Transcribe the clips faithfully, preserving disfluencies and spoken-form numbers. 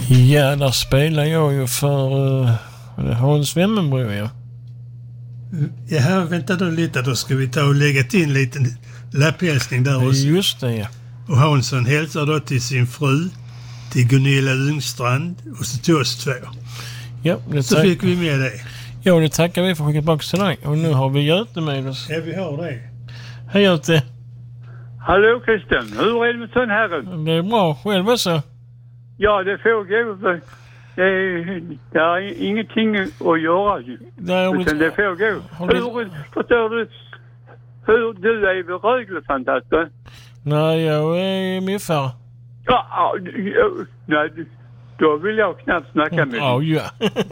Ja, där spelar jag ju för uh, Hans Wemmenbro, ja. Ja, vänta då lite. Då ska vi ta och lägga till en liten lapphälsning där också. Just det, ja. Och Hansson hälsar då till sin fru, till Gunilla Ungstrand och så till oss två. Ja, det så tack- fick vi med det. Ja, det tackar vi för att skicka tillbaka till dig. Och nu har vi Göte med oss. Ja, vi har det. Hej Göte. Hallå Christian, hur är det med sån här? Det är bra, själv också. Ja, det får gå. Det är, det är ingenting att göra. Det är utan det får gå. Hur, förstår du, hur du är väl Rögle-fantast? Nej, jag är miffare. Ja, ja, ja, nej, då vill jag knappt snacka med dig. Ja, ja.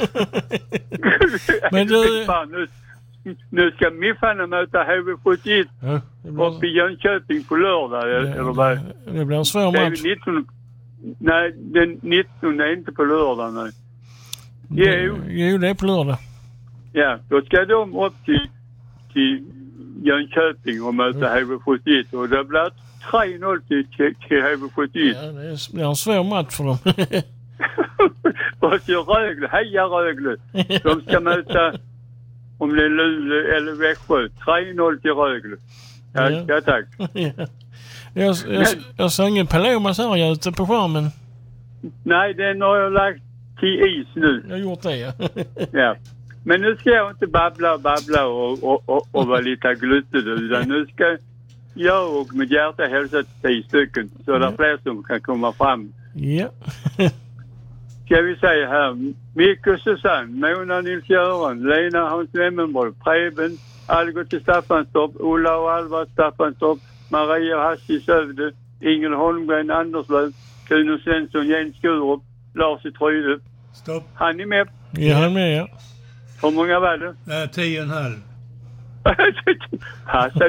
Men du... nu, nu ska Miffarna möta H V sjuttioett ja, uppe i Jönköping på lördag. Det, eller vad? Det blir en svår match. nitton, nej, den nittonde är inte på lördag. Nej. Jo. Jo, det är på lördag. Ja, då ska de upp till, till Jönköping och möta H V sjuttioett. Och det blir tre noll till, till H V sjuttioett. Ja, det blir en svår match för dem. Och så Rögle, heja Rögle. De ska möta, om det är Luleå eller Växjö, tre noll till Rögle. Ja, ja. ja tack. Ja. Jag, jag, jag såg ingen Palomas här ute på skärmen. Nej, den har jag lagt till is nu. Jag har gjort det, ja. Ja. Men nu ska jag inte babbla och babbla och, och, och, och vara lite gluttig, utan nu ska jag och mitt hjärta hälsa till tio stycken så det är fler som kan komma fram. Ja. Ska vi säga här, Micke och Susanne, Mona Nils-Göran, Lena Hans Wemmenborg, Preben, Algot till Staffanstorp, Ola och Alva Staffanstorp, Maria Hassi Sövde, Ingel Holmgren, Anderslöv, Kuno Svensson, Jens Skurup, Lars i Tryde. Stopp. Han är med. Ja, han är med, ja. Hur många var det? Ja, tio och en halv. Alltså,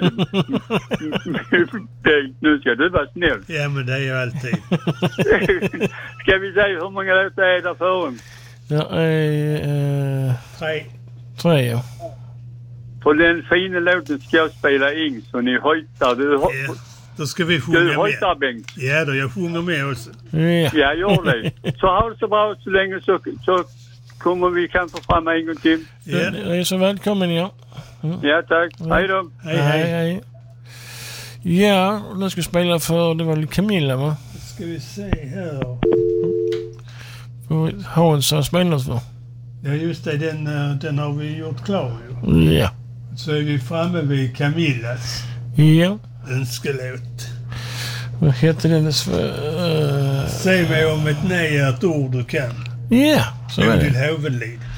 nu ska du vara snäll. Ja, men det är ju alltid. Ska vi säga hur många låtar är där för en? Ja, är... Eh, tre. Tre, ja. På den fina låten ska jag spela in så ni hojtar. Du, ho- ja, då ska vi sjunga du hojtar, med. Bengt. Ja, då jag sjunger med också. Ja, ja gör det. Så ha det så bra så länge så, så kommer vi kan få fram en gång till. Ja. Det är så välkommen, ja. Mm. Ja, tack. Ja. Hej då. Hej, hej. hej, hej. Ja, nu ska vi spela för, det var väl Camilla, va? Ska vi se här. Hans har spelat för. Ja, just det. Den, den har vi gjort klar ju. Ja. Så är vi framme vid Camillas ja. önskelåt. Vad heter den? Uh... Säg mig om ett nej är ett ord du kan. Ja, så är det. Bodil Hovenlid.